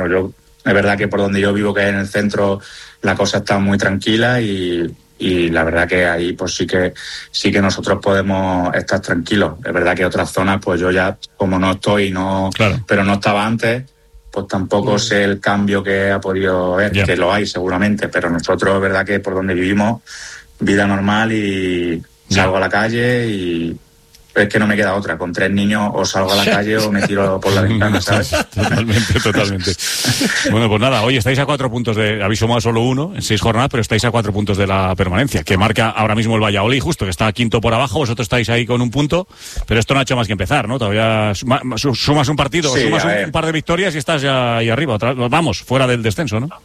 es verdad que por donde yo vivo, que es en el centro, la cosa está muy tranquila y la verdad que ahí pues sí que nosotros podemos estar tranquilos. Es verdad que otras zonas, pues yo ya, como no estoy, claro, pero no estaba antes, pues tampoco sé el cambio que ha podido haber, que lo hay seguramente, pero nosotros es verdad que por donde vivimos, vida normal y salgo a la calle y es que no me queda otra. Con 3 niños o salgo a la calle o me tiro por la ventana, ¿sabes? Totalmente. Bueno, pues nada, hoy estáis a 4 puntos habéis sumado solo 1 en 6 jornadas, pero estáis a 4 puntos de la permanencia, que marca ahora mismo el Valladolid, justo, que está quinto por abajo. Vosotros estáis ahí con 1 punto, pero esto no ha hecho más que empezar, ¿no? Todavía sumas un partido, sí, sumas un par de victorias y estás ya ahí arriba. Vamos, fuera del descenso, ¿no?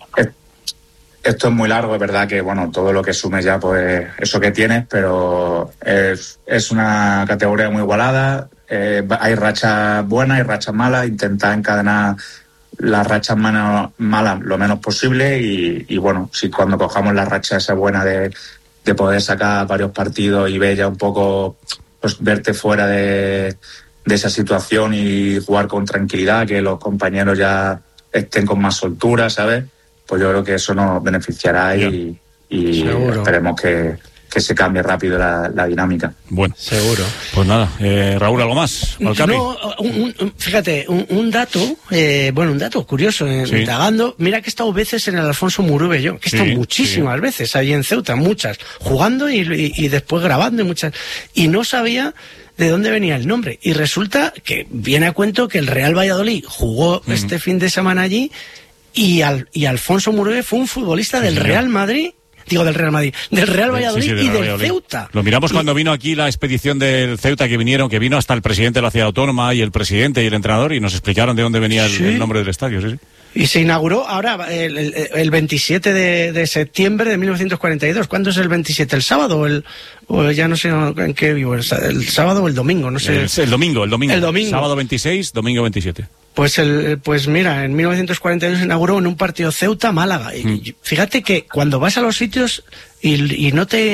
Esto es muy largo, es verdad que, bueno, todo lo que sumes ya, pues, eso que tienes, pero es una categoría muy igualada, hay rachas buenas, hay rachas malas, intentar encadenar las rachas malas lo menos posible y bueno, si cuando cojamos la racha esa buena de poder sacar varios partidos y ver ya un poco, pues, verte fuera de esa situación y jugar con tranquilidad, que los compañeros ya estén con más soltura, ¿sabes? Pues yo creo que eso nos beneficiará y esperemos que se cambie rápido la dinámica. Bueno, seguro. Pues nada, Raúl, ¿algo más? No, fíjate, un dato curioso, sí, indagando. Mira que he estado veces en el Alfonso Murube yo, que he estado muchísimas veces ahí en Ceuta, muchas, jugando y después grabando y muchas. Y no sabía de dónde venía el nombre. Y resulta que viene a cuento que el Real Valladolid jugó este fin de semana allí. Y Alfonso Murube fue un futbolista del Real Madrid, del Real Valladolid y del Ceuta. Lo miramos cuando vino aquí la expedición del Ceuta, que vino hasta el presidente de la ciudad autónoma y el presidente y el entrenador, y nos explicaron de dónde venía el nombre del estadio. Sí. Y se inauguró ahora el 27 de septiembre de 1942. ¿Cuándo es el 27? ¿El sábado o ya no sé en qué vivo? ¿El sábado o el domingo? No sé. El domingo. Sábado 26, domingo 27. Pues mira, en 1942 se inauguró en un partido Ceuta-Málaga. Y fíjate que cuando vas a los sitios y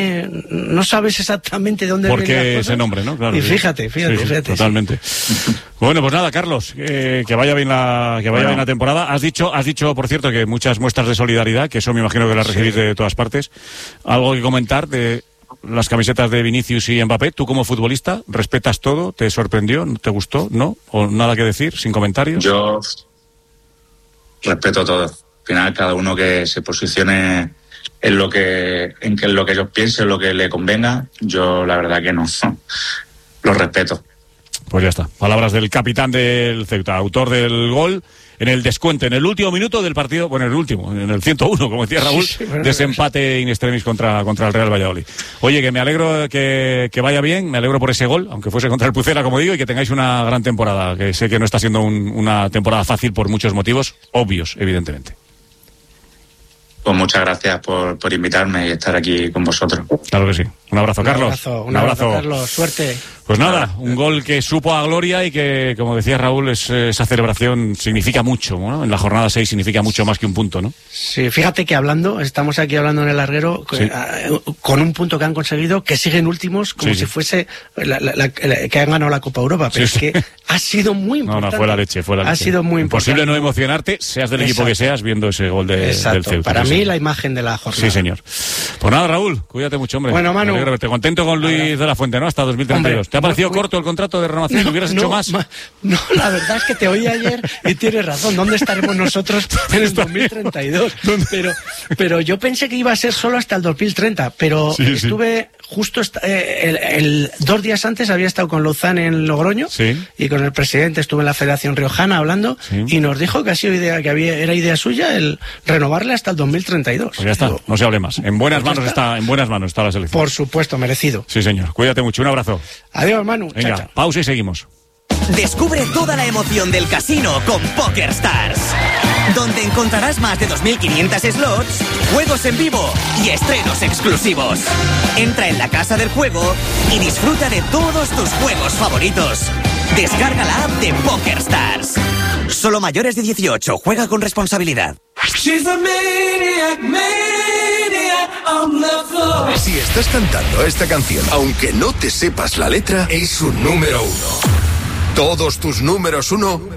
no sabes exactamente de dónde viene. ¿Por qué las cosas, ese nombre, no? Claro. Y fíjate. Totalmente. Bueno, pues nada, Carlos, que vaya bien la temporada. Has dicho, por cierto, que muchas muestras de solidaridad, que eso me imagino que las recibís de todas partes. ¿Algo que comentar de las camisetas de Vinicius y Mbappé? Tú como futbolista, ¿respetas todo? ¿Te sorprendió? ¿Te gustó? ¿No? ¿O nada que decir? ¿Sin comentarios? Yo respeto todo. Al final, cada uno que se posicione en lo que ellos piensen, lo que le convenga, yo la verdad que no. Lo respeto. Pues ya está. Palabras del capitán del Ceuta, autor del gol en el descuento, en el último minuto del partido, en el 101, como decía Raúl, desempate in extremis contra el Real Valladolid. Oye, que me alegro que vaya bien, me alegro por ese gol, aunque fuese contra el Pucela, como digo, y que tengáis una gran temporada, que sé que no está siendo una temporada fácil por muchos motivos, obvios, evidentemente. Pues muchas gracias por invitarme y estar aquí con vosotros. Claro que sí. Un abrazo, Carlos. Un abrazo, Carlos. Suerte. Pues nada, un gol que supo a gloria y que, como decía Raúl, esa celebración significa mucho, ¿no? En la jornada 6 significa mucho más que un punto, ¿no? Sí, fíjate que estamos aquí hablando en el larguero, con un punto que han conseguido, que siguen últimos, como si fuese que han ganado la Copa Europa, pero es que ha sido muy importante. No, fue la leche. Ha sido muy importante. Imposible no emocionarte, seas del equipo que seas, viendo ese gol del Ceuta. Para mí, la imagen de la jornada. Sí, señor. Pues nada, Raúl, cuídate mucho, hombre. Bueno, Manu. Me alegro verte. Contento con Luis de la Fuente, ¿no? Hasta 2032. Hombre, ¿te ha parecido corto el contrato de renovación? ¿Hubieras hecho más? No, la verdad es que te oí ayer y tienes razón. ¿Dónde estaremos nosotros en el 2032? Pero yo pensé que iba a ser solo hasta el 2030, pero estuve justo 2 días antes, había estado con Lozán en Logroño y con el presidente, estuve en la Federación Riojana hablando y nos dijo que era idea suya el renovarle hasta el 2032. Pues ya está, no se hable más. En buenas manos está la selección. Por supuesto, merecido. Sí, señor. Cuídate mucho. Un abrazo. Adiós, Manu. Venga, chao. Pausa y seguimos. Descubre toda la emoción del casino con PokerStars, donde encontrarás más de 2.500 slots, juegos en vivo y estrenos exclusivos. Entra en la casa del juego y disfruta de todos tus juegos favoritos. Descarga la app de PokerStars. Solo mayores de 18. Juega con responsabilidad. Si estás cantando esta canción, aunque no te sepas la letra, es un número 1. Todos tus números 1